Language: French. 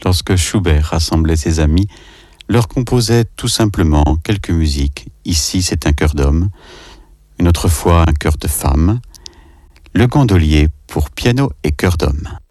lorsque Schubert rassemblait ses amis, leur composait tout simplement quelques musiques. Ici, c'est un chœur d'homme, une autre fois un chœur de femme, le gondolier pour piano et chœur d'homme.